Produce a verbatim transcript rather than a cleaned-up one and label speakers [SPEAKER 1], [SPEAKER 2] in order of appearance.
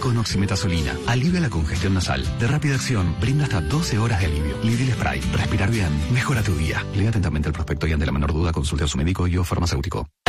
[SPEAKER 1] con oximetazolina. Alivia la congestión nasal. De rápida acción, brinda hasta doce horas de alivio. Lidl Spray. Respirar bien. Mejora tu día. Lea atentamente el prospecto y ante la menor duda consulte a su médico y o farmacéutico.